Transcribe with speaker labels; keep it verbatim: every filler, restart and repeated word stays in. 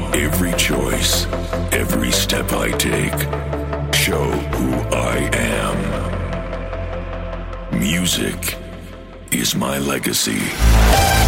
Speaker 1: Every choice, every step I take, show who I am. Music is my legacy.